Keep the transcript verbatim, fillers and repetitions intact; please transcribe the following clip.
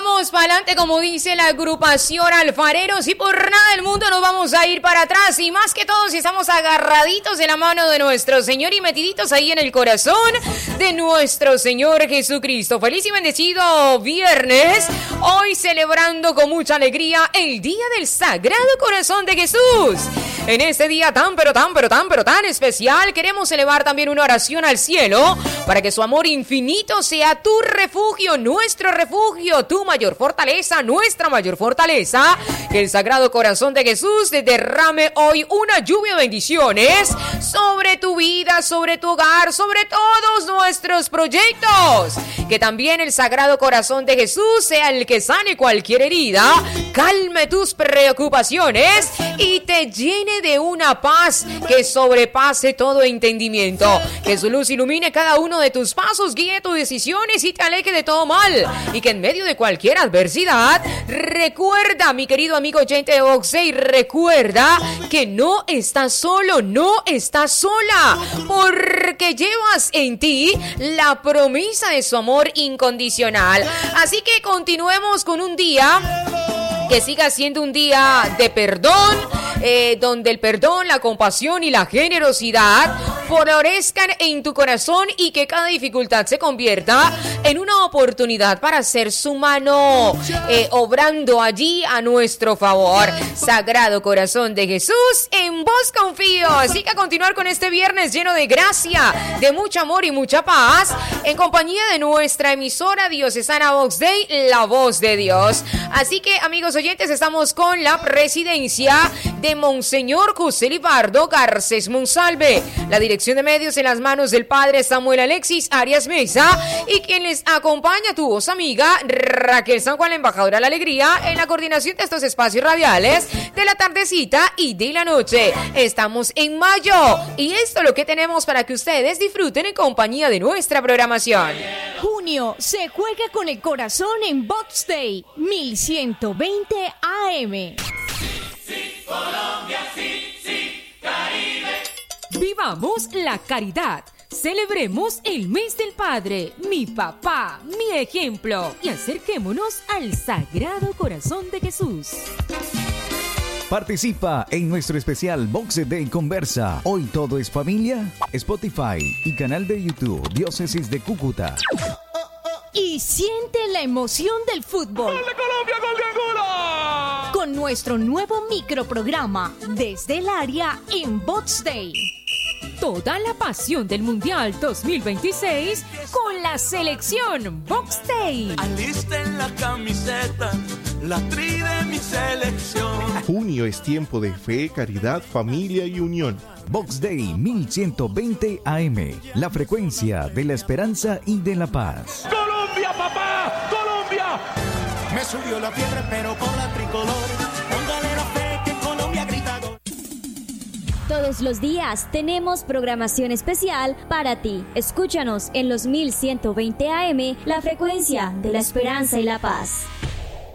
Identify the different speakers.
Speaker 1: vamos para adelante, como dice la agrupación Alfareros, y por nada del mundo nos vamos a ir para atrás, y más que todo si estamos agarraditos de la mano de nuestro Señor y metiditos ahí en el corazón de nuestro Señor Jesucristo. Feliz y bendecido viernes, hoy celebrando con mucha alegría el Día del Sagrado Corazón de Jesús. En este día tan, pero tan, pero tan, pero tan especial, queremos elevar también una oración al cielo para que su amor infinito sea tu refugio, nuestro refugio, tu mayor fortaleza, nuestra mayor fortaleza. Que el Sagrado Corazón de Jesús te derrame hoy una lluvia de bendiciones sobre tu vida, sobre tu hogar, sobre todos nuestros proyectos. Que también el Sagrado Corazón de Jesús sea el que sane cualquier herida, calme tus preocupaciones y te llene de una paz que sobrepase todo entendimiento. Que su luz ilumine cada uno de tus pasos, guíe tus decisiones y te aleje de todo mal. Y que en medio de cualquier adversidad, recuerda, mi querido amigo oyente de Vox Day, recuerda que no estás solo, no estás sola, porque llevas en ti la promesa de su amor incondicional. Así que continuemos con un día que siga siendo un día de perdón, eh, donde el perdón, la compasión y la generosidad florezcan en tu corazón y que cada dificultad se convierta en una oportunidad para ser su mano eh, obrando allí a nuestro favor. Sagrado Corazón de Jesús, en vos confío. Así que a continuar con este viernes lleno de gracia, de mucho amor y mucha paz, en compañía de nuestra emisora diocesana Vox Day, la voz de Dios. Así que, amigos oyentes, estamos con la presidencia de Monseñor José Libardo Garcés Monsalve, la dirección de medios en las manos del padre Samuel Alexis Arias Mesa, y quien les acompaña, tu voz amiga Raquel San Juan, la embajadora de la alegría, en la coordinación de estos espacios radiales de la tardecita y de la noche. Estamos en mayo y esto es lo que tenemos para que ustedes disfruten en compañía de nuestra programación.
Speaker 2: Junio se juega con el corazón en Vox Day mil ciento veinte A M.
Speaker 3: Sí, Colombia, sí, sí, Caribe.
Speaker 4: Vivamos la caridad. Celebremos el mes del Padre, mi papá, mi ejemplo, y acerquémonos al Sagrado Corazón de Jesús.
Speaker 5: Participa en nuestro especial Vox Day Conversa. Hoy todo es familia. Spotify y canal de YouTube Diócesis de Cúcuta.
Speaker 2: Y siente la emoción del fútbol.
Speaker 3: ¡Gol de Colombia, gol de Angola!
Speaker 2: Con nuestro nuevo microprograma Desde el Área en Vox Day.
Speaker 4: Toda la pasión del Mundial dos mil veintiséis con la selección Vox Day.
Speaker 3: Alisten la camiseta, la tri de mi selección.
Speaker 6: Junio es tiempo de fe, caridad, familia y unión.
Speaker 5: Vox Day mil ciento veinte A M, la frecuencia de la esperanza y de la paz.
Speaker 3: ¡Colombia, papá! ¡Colombia!
Speaker 7: Me subió la fiebre, pero con la tricolor. Póngale la fe que Colombia ha gritado.
Speaker 8: Todos los días tenemos programación especial para ti. Escúchanos en los mil ciento veinte A M, la frecuencia de la esperanza y la paz.